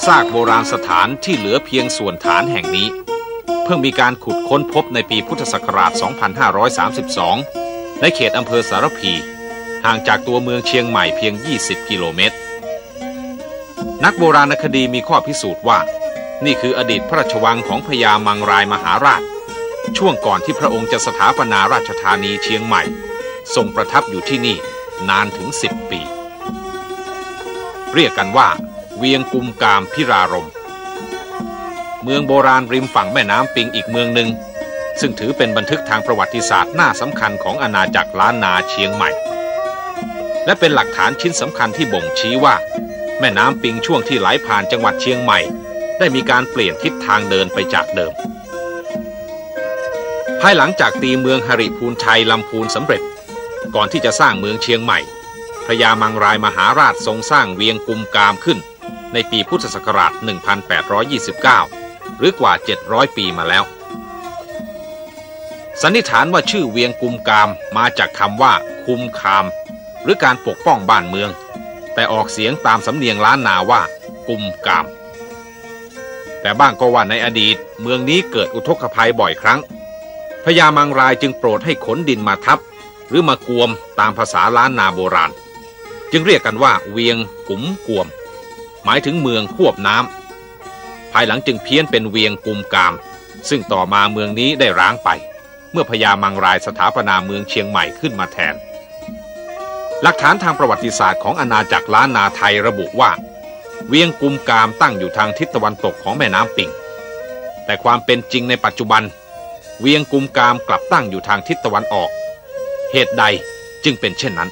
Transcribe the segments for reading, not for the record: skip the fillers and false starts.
ซากโบราณสถานที่เหลือเพียงส่วนฐานแห่งนี้เพิ่งมีการขุดค้นพบในปีพุทธศักราช 2532 ในเขตอำเภอสารพีห่างจากตัวเมืองเชียงใหม่เพียง 20 กิโลเมตรนักโบราณคดีมีข้อพิสูจน์ว่านี่คืออดีตพระราชวังของพญามังรายมหาราชช่วงก่อนที่พระองค์จะสถาปนาราชธานีเชียงใหม่ทรงประทับอยู่ที่นี่นานถึง 10 ปีเรียกกันว่าเวียงกุมกามพิรารมเมืองโบราณริมฝั่งแม่น้ำปิงอีกเมืองหนึ่งซึ่งถือเป็นบันทึกทางประวัติศาสตร์น่าสำคัญของอาณาจักรล้านนาเชียงใหม่และเป็นหลักฐานชิ้นสำคัญที่บ่งชี้ว่าแม่น้ำปิงช่วงที่ไหลผ่านจังหวัดเชียงใหม่ได้มีการเปลี่ยนทิศทางเดินไปจากเดิมภายหลังจากตีเมืองหริพูนชัยลำพูนสำเร็จก่อนที่จะสร้างเมืองเชียงใหม่พญามังรายมหาราชทรงสร้างเวียงกุมกามขึ้นในปีพุทธศักราช 1829 หรือกว่า 700 ปีมาแล้วสันนิษฐานว่าชื่อเวียงกุมกามมาจากคำว่าคุมคามหรือการปกป้องบ้านเมืองแต่ออกเสียงตามสำเนียงล้านนาว่ากุมกามแต่บ้างก็ว่าในอดีตเมืองนี้เกิดอุทกภัยบ่อยครั้งพญามังรายจึงโปรดให้ขนดินมาทับหรือมากวมตามภาษาล้านนาโบราณจึงเรียกกันว่าเวียงกุ๋มกวมหมายถึงเมืองควบน้ำภายหลังจึงเพี้ยนเป็นเวียงกุมกามซึ่งต่อมาเมืองนี้ได้ร้างไปเมื่อพญามังรายสถาปนาเมืองเชียงใหม่ขึ้นมาแทนหลักฐานทางประวัติศาสตร์ของอาณาจักรล้านนาไทยระบุว่าเวียงกุมกามตั้งอยู่ทางทิศตะวันตกของแม่น้ำปิงแต่ความเป็นจริงในปัจจุบันเวียงกุมกามกลับตั้งอยู่ทางทิศตะวันออกเหตุใดจึงเป็นเช่นนั้น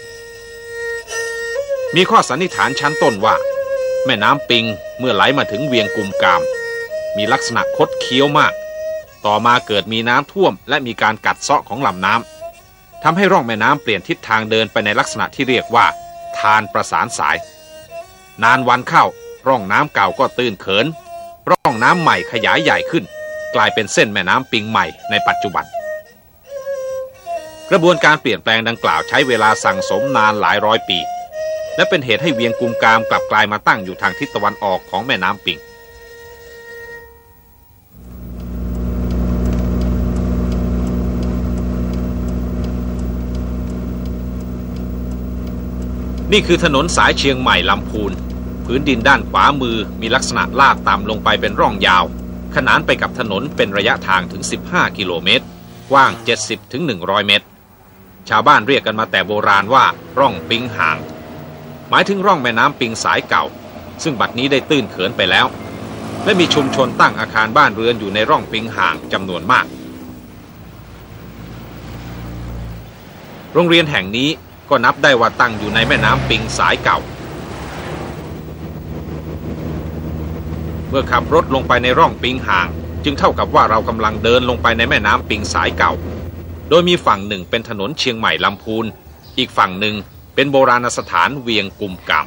มีข้อสันนิษฐานชั้นต้นว่าแม่น้ำปิงเมื่อไหลมาถึงเวียงกุมกามมีลักษณะคดเคี้ยวมากต่อมาเกิดมีน้ำท่วมและมีการกัดเซาะของลำน้ำทำให้ร่องแม่น้ำเปลี่ยนทิศทางเดินไปในลักษณะที่เรียกว่าทานประสานสายนานวันเข้าร่องน้ำเก่าก็ตื้นเขินร่องน้ำใหม่ขยายใหญ่ขึ้นกลายเป็นเส้นแม่น้ำปิงใหม่ในปัจจุบันกระบวนการเปลี่ยนแปลงดังกล่าวใช้เวลาสั่งสมนานหลายร้อยปีและเป็นเหตุให้เวียงกุมกามกลับกลายมาตั้งอยู่ทางทิศตะวันออกของแม่น้ำปิงนี่คือถนนสายเชียงใหม่ลำพูนพื้นดินด้านขวามือมีลักษณะลาดต่ำลงไปเป็นร่องยาวขนานไปกับถนนเป็นระยะทางถึง15 กิโลเมตรกว้าง 70-100 เมตรชาวบ้านเรียกกันมาแต่โบราณว่าร่องปิงห่างหมายถึงร่องแม่น้ำปิงสายเก่าซึ่งบัดนี้ได้ตื้นเขินไปแล้วและมีชุมชนตั้งอาคารบ้านเรือนอยู่ในร่องปิงห่างจำนวนมากโรงเรียนแห่งนี้ก็นับได้ว่าตั้งอยู่ในแม่น้ำปิงสายเก่าเมื่อขับรถลงไปในร่องปิงห่างจึงเท่ากับว่าเรากำลังเดินลงไปในแม่น้ำปิงสายเก่าโดยมีฝั่งหนึ่งเป็นถนนเชียงใหม่ลำพูนอีกฝั่งหนึ่งเป็นโบราณสถานเวียงกุมกาม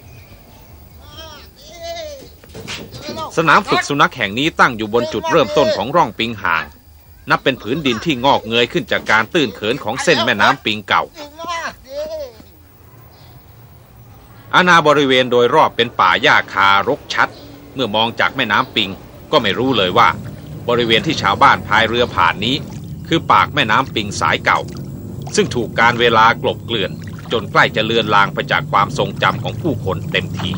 สนามฝึกสุนัขแห่งนี้ตั้งอยู่บนจุดเริ่มต้นของร่องปิงห่างนับเป็นผืนดินที่งอกเงยขึ้นจากการตื้นเขินของเส้นแม่น้ำปิงเก่าอาณาบริเวณโดยรอบเป็นป่าหญ้าคารกชัดเมื่อมองจากแม่น้ำปิงก็ไม่รู้เลยว่าบริเวณที่ชาวบ้านพายเรือผ่านนี้คือปากแม่น้ำปิงสายเก่าซึ่งถูกการเวลากลบเกลื่อนจนใกล้จะเลือนลางไปจากความทรงจำของผู้คนเต็มที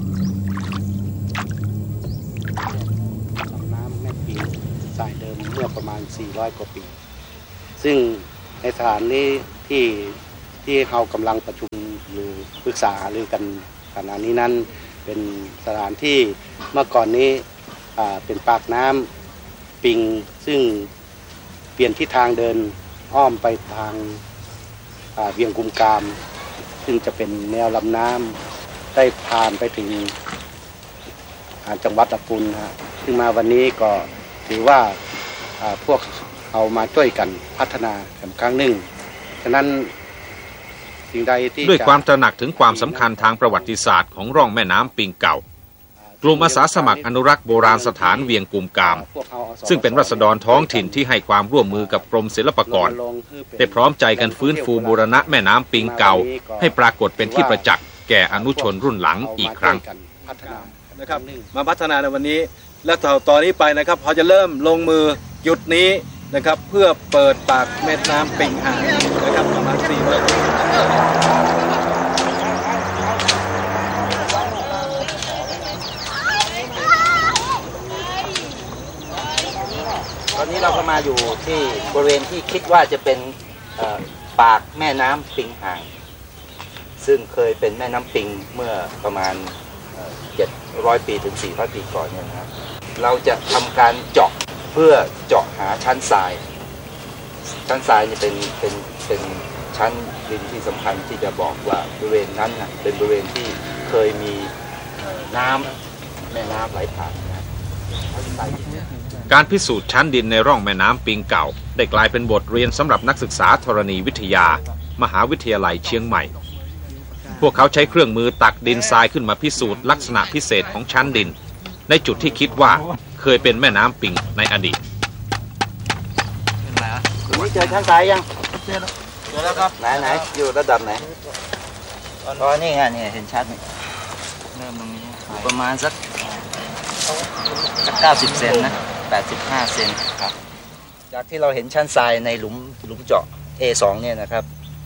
น้ำแม่ปิงสายเดิมเมื่อประมาณ400 กว่าปีซึ่งในสถานนี้ที่เรากำลังประชุมหรือปรึกษาหรือกันขณะนี้นั้นเป็นสถานที่เมื่อก่อนนี้เป็นปากน้ำปิงซึ่งเปลี่ยนทิศทางเดินอ้อมไปทางเวียงกุมกามซึ่งจะเป็นแนวลำน้ำได้ผ่านไปถึงจังหวัดลำพูนซึ่งมาวันนี้ก็ถือว่าพวกเอามาช่วยกันพัฒนาอีกครั้งหนึ่งฉะนั้นด้วยความตระหนักถึงความสำคัญทางประวัติศาสตร์ของร่องแม่น้ำปิงเก่ากลุ่มอาสาสมัครอนุรักษ์โบราณสถานเวียงกุมกามซึ่งเป็นราษฎรท้องถิ่นที่ให้ความร่วมมือกับกรมศิลปากรได้พร้อมใจกันฟื้นฟูบูรณะแม่น้ำปิงเก่าให้ปรากฏเป็นที่ประจักษ์แก่อนุชนรุ่นหลังอีกครั้งนะครับมาพัฒนาในวันนี้และต่อนี้ไปนะครับเขาจะเริ่มลงมือหยุดนี้นะครับเพื่อเปิดปากแม่น้ำปิงห่างนะครับประมาณ400 ปีตอนนี้เราก็มาอยู่ที่บริเวณที่คิดว่าจะเป็นปากแม่น้ำปิงห่างซึ่งเคยเป็นแม่น้ำปิงเมื่อประมาณ700 ปีถึง400 ปีก่อนเนี่ยนะครับเราจะทำการเจาะเพื่อเจาะหาชั้นทรายนี่เป็นชั้นดินที่สำคัญที่จะบอกว่าบริเวณนั้นนะเป็นบริเวณที่เคยมีแม่น้ำไหลผ่านนะการพิสูจน์ชั้นดินในร่องแม่น้ำปิงเก่าได้กลายเป็นบทเรียนสำหรับนักศึกษาธรณีวิทยามหาวิทยาลัยเชียงใหม่พวกเขาใช้เครื่องมือตักดินทรายขึ้นมาพิสูจน์ลักษณะพิเศษของชั้นดินในจุดที่คิดว่าเคยเป็นแม่น้ำปิงในอดีตคุณนี่เจอชั้นทรายยังเจอแล้วครับไหนอยู่ระดับไหนตอนนี้ไงเนี่ยเห็นชัดนี่เริ่มตรงนี้ประมาณสัก90 เซนนะ85 เซนครับจากที่เราเห็นชั้นทรายในหลุมเจาะ A2 เนี่ยนะครับ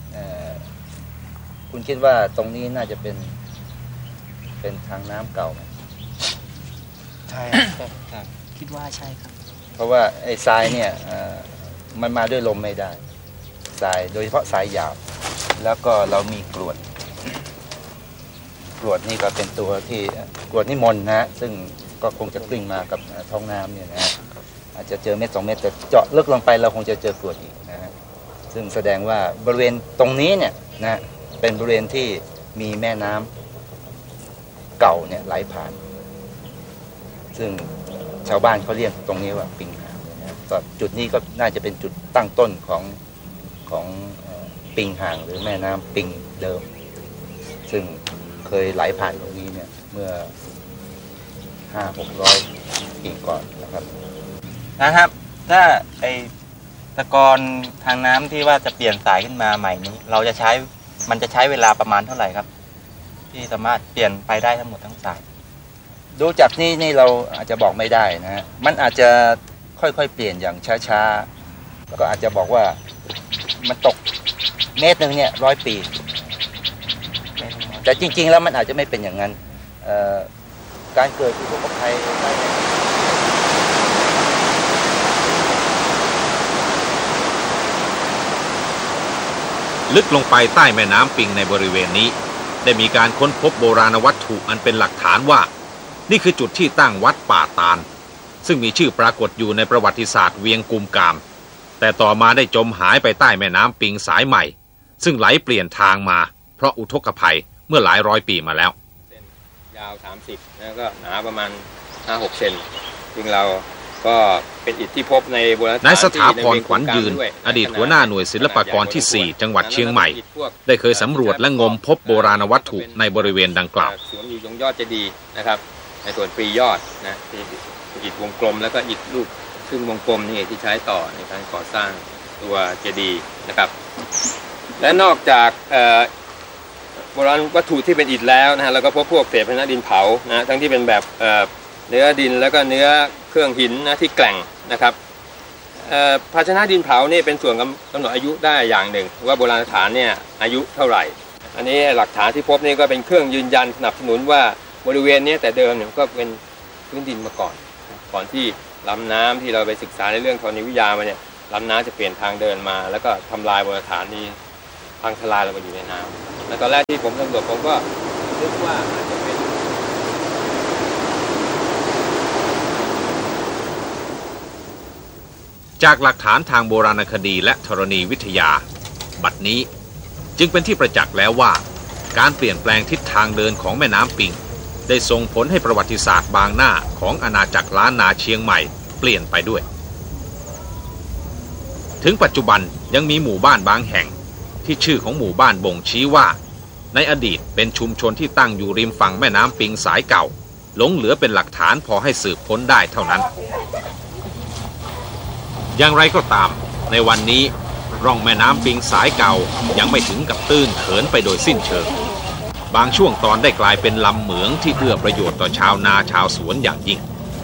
คุณคิดว่าตรงนี้น่าจะเป็นทางน้ำเก่าไหมใช่ครับคิดว่าใช่ครับเพราะว่าไอ้ทรายเนี่ยมันมาด้วยลมไม่ได้ทรายโดยเฉพาะทรายหยาบแล้วก็เรามีกรวดนี่ก็เป็นตัวที่กรวดนิมนต์นะซึ่งก็คงจะกลิ้งมากับท้องน้ำเนี่ยนะฮะอาจจะเจอ1-2 เมตรแต่เจาะลึกลงไปเราคงจะเจอกรวดอีกนะฮะซึ่งแสดงว่าบริเวณตรงนี้เนี่ยนะเป็นบริเวณที่มีแม่น้ำเก่าเนี่ยไหลผ่านซึ่งชาวบ้านเขาเรียกตรงนี้ว่าปิงห่างนะก็จุดนี้ก็น่าจะเป็นจุดตั้งต้นของปิงห่างหรือแม่น้ำปิงเดิมซึ่งเคยไหลผ่านตรงนี้เนี่ยเมื่อ500-600 ปีก่อนนะครับถ้าไอตะกอนทางน้ำที่ว่าจะเปลี่ยนสายขึ้นมาใหม่นี้มันจะใช้เวลาประมาณเท่าไหร่ครับที่สามารถเปลี่ยนไปได้ทั้งหมดทั้งสายดูจากนี่เราอาจจะบอกไม่ได้นะฮะมันอาจจะค่อยๆเปลี่ยนอย่างช้าๆแล้วก็อาจจะบอกว่ามันตกเมตรนึงเนี่ย100 ปีแต่จริงๆแล้วมันอาจจะไม่เป็นอย่างนั้นการเกิดอุทกภัยลึกลงไปใต้แม่น้ำปิงในบริเวณนี้ได้มีการค้นพบโบราณวัตถุอันเป็นหลักฐานว่านี่คือจุดที่ตั้งวัดป่าตาลซึ่งมีชื่อปรากฏอยู่ในประวัติศาสตร์เวียงกุมกามแต่ต่อมาได้จมหายไปใต้แม่น้ำปิงสายใหม่ซึ่งไหลเปลี่ยนทางมาเพราะอุทกภัยเมื่อหลายร้อยปีมาแล้วยาว30แล้วก็หนาประมาณ 5-6 เซนซึ่งเราก็เป็นอิฐที่พบในโบราณสถานนายสถาพรขวัญยืนอดีตหัวหน้าหน่วยศิลปากรที่ 4 จังหวัดเชียงใหม่ได้เคยสำรวจและงมพบโบราณวัตถุในบริเวณดังกล่าวสวมอยู่ตรงยอดเจดีย์นะครับในส่วนปรียอดนะอิฐวงกลมแล้วก็อิฐรูปซึ่งวงกลมนี่ที่ใช้ต่อในการก่อสร้างตัวเจดีย์นะครับและนอกจากโบราณวัตถุที่เป็นอิฐแล้วนะฮะแล้วก็พวกเศษภาชนะดินเผานะทั้งที่เป็นแบบเนื้อดินแล้วก็เนื้อเครื่องหินนะที่แกร่งนะครับภาชนะดินเผานี่เป็นส่วนกำหนดอายุได้อย่างหนึ่งว่าโบราณสถานเนี่ยอายุเท่าไหร่อันนี้หลักฐานที่พบนี่ก็เป็นเครื่องยืนยันสนับสนุนว่าบริเวณนี้แต่เดิมเนี่ยก็เป็นพื้นดินมาก่อนที่ลำน้ำที่เราไปศึกษาในเรื่องธรณีวิทยามาเนี่ยลำน้ำจะเปลี่ยนทางเดินมาแล้วก็ทำลายโบราณสถานนี้พังทลายลงไปอยู่ในน้ำแล้วตอนแรกที่ผมสำรวจผมก็นึกว่าอาจจะเป็นจากหลักฐานทางโบราณคดีและธรณีวิทยาบัดนี้จึงเป็นที่ประจักษ์แล้วว่าการเปลี่ยนแปลงทิศทางเดินของแม่น้ำปิงได้ส่งผลให้ประวัติศาสตร์บางหน้าของอาณาจักรล้านนาเชียงใหม่เปลี่ยนไปด้วยถึงปัจจุบันยังมีหมู่บ้านบางแห่งที่ชื่อของหมู่บ้านบ่งชี้ว่าในอดีตเป็นชุมชนที่ตั้งอยู่ริมฝั่งแม่น้ำปิงสายเก่าหลงเหลือเป็นหลักฐานพอให้สืบค้นได้เท่านั้นอย่างไรก็ตามในวันนี้ร่องแม่น้ำปิงสายเก่ายังไม่ถึงกับตื้นเขินไปโดยสิ้นเชิงบางช่วงตอนได้กลายเป็นลำเหมืองที่เอื้อประโยชน์ต่อชาวนาชาวสวนอย่างยิ่ง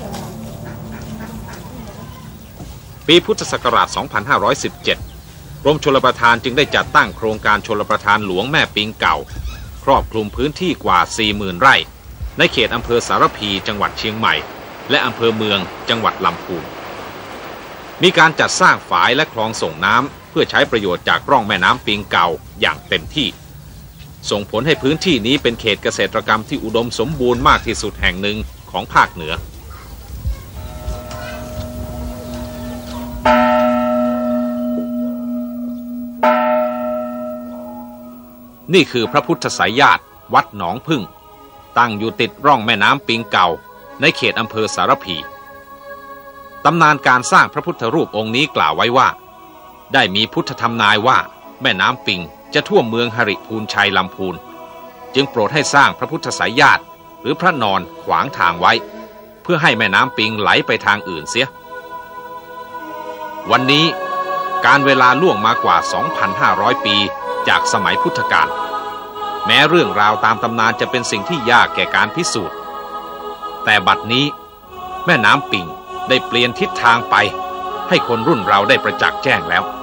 ปีพุทธศักราช 2517 กรมชลประทานจึงได้จัดตั้งโครงการชลประทานหลวงแม่ปิงเก่าครอบคลุมพื้นที่กว่า 40,000 ไร่ในเขตอำเภอสารพีจังหวัดเชียงใหม่และอำเภอเมืองจังหวัดลำพูนมีการจัดสร้างฝายและคลองส่งน้ำเพื่อใช้ประโยชน์จากร่องแม่น้ำปิงเก่าอย่างเต็มที่ส่งผลให้พื้นที่นี้เป็นเขตเกษตรกรรมที่อุดมสมบูรณ์มากที่สุดแห่งหนึ่งของภาคเหนือนี่คือพระพุทธไสยญาติวัดหนองพึ่งตั้งอยู่ติดร่องแม่น้ำปิงเก่าในเขตอำเภอสารพีตำนานการสร้างพระพุทธรูปองค์นี้กล่าวไว้ว่าได้มีพุทธธรรมนายว่าแม่น้ำปิงจะท่วมเมืองหริพูนชัยลำพูนจึงโปรดให้สร้างพระพุทธไสยญาติหรือพระนอนขวางทางไว้เพื่อให้แม่น้ำปิงไหลไปทางอื่นเสียวันนี้การเวลาล่วงมากว่า 2,500 ปีจากสมัยพุทธกาลแม้เรื่องราวตามตำนานจะเป็นสิ่งที่ยากแก่การพิสูจน์แต่บัดนี้แม่น้ำปิงได้เปลี่ยนทิศทางไปให้คนรุ่นเราได้ประจักษ์แจ้งแล้ว